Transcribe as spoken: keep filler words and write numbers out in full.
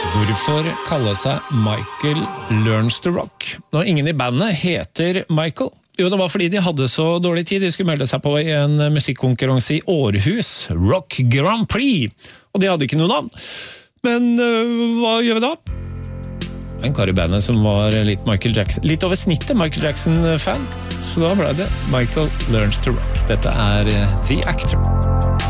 Hvorfor kalle seg Michael Learns to Rock når ingen i bandet heter Michael? Jo, det var fordi de hadde så dårlig tid. De skulle melde seg på i en musikkonkurranse i Århus, Rock Grand Prix, og de hadde ikke noe navn. Men uh, hva gjør vi da? En kar i bandet som var litt Michael Jackson, litt over snittet Michael Jackson-fan, så da ble det Michael Learns to Rock. Dette er uh, The Actor.